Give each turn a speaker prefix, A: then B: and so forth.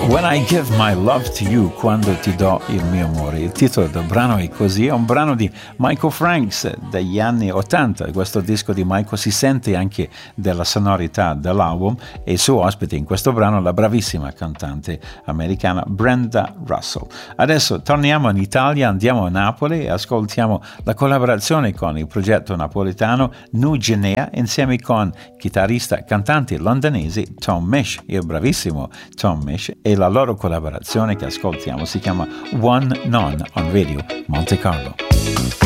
A: When I Give My Love to You, quando ti do il mio amore. Il titolo del brano è così, è un brano di Michael Franks degli anni 80. Questo disco di Michael si sente anche della sonorità dell'album e il suo ospite in questo brano la bravissima cantante americana Brenda Russell. Adesso torniamo in Italia, andiamo a Napoli e ascoltiamo la collaborazione con il progetto napoletano New Guinea insieme con chitarrista e cantante londinese Tom Misch, il bravissimo Tom Misch, e la loro collaborazione che ascoltiamo si chiama One Non on Radio Monte Carlo.